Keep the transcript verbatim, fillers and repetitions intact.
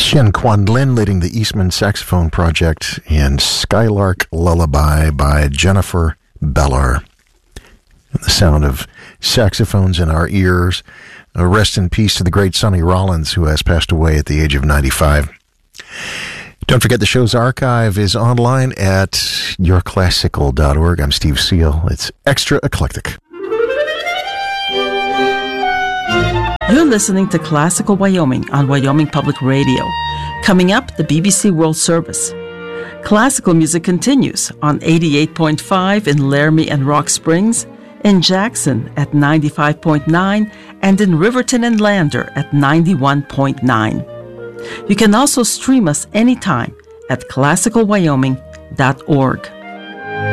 Shin Kwan Lin leading the Eastman Saxophone Project in Skylark Lullaby by Jennifer Bellar. And the sound of saxophones in our ears. Uh, rest in peace to the great Sonny Rollins, who has passed away at the age of ninety-five. Don't forget the show's archive is online at your classical dot org. I'm Steve Seal. It's extra eclectic. You're listening to Classical Wyoming on Wyoming Public Radio. Coming up, the B B C World Service. Classical music continues on eighty-eight point five in Laramie and Rock Springs, in Jackson at ninety-five point nine, and in Riverton and Lander at ninety-one point nine. You can also stream us anytime at classical wyoming dot org.